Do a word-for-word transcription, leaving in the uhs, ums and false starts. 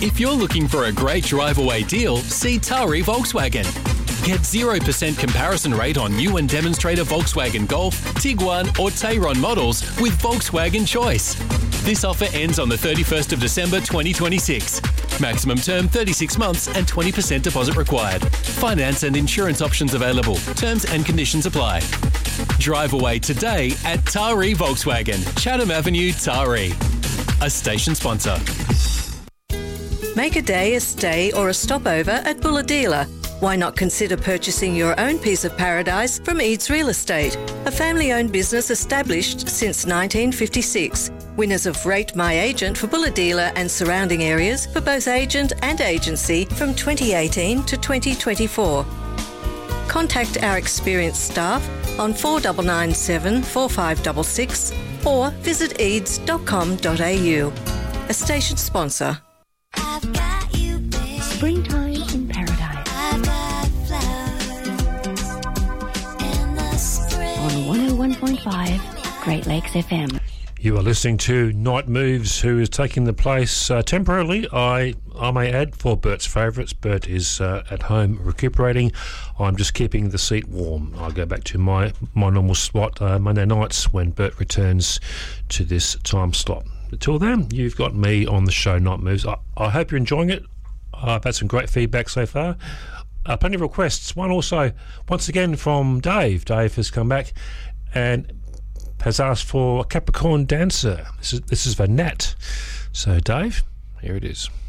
If you're looking for a great drive-away deal, see Tari Volkswagen. Get zero percent comparison rate on new and demonstrator Volkswagen Golf, Tiguan or Tayron models with Volkswagen Choice. This offer ends on the thirty-first of December twenty twenty-six. Maximum term thirty-six months and twenty percent deposit required. Finance and insurance options available. Terms and conditions apply. Drive away today at Tari Volkswagen, Chatham Avenue, Tari. A station sponsor. Make a day a stay or a stopover at Bulahdelah. Why not consider purchasing your own piece of paradise from Eads Real Estate, a family-owned business established since nineteen fifty-six. Winners of Rate My Agent for Bulahdelah and surrounding areas for both agent and agency from twenty eighteen to twenty twenty-four. Contact our experienced staff on four nine nine seven, four five six six or visit eads dot com dot a u. A station sponsor. I've got you, babe. Springtime in Paradise. I've got flowers in the spring. On one oh one point five Great Lakes F M. You are listening to Night Moves, who is taking the place uh, temporarily, I I may add, for Bert's favourites. Bert is uh, at home recuperating. I'm just keeping the seat warm. I'll go back to my, my normal spot uh, Monday nights when Bert returns to this time slot. Until then, you've got me on the show, Night Moves. I, I hope you're enjoying it. I've had some great feedback so far. Uh, plenty of requests. One also, once again, from Dave. Dave has come back and has asked for a Capricorn dancer. This is, this is for Nat. So, Dave, here it is.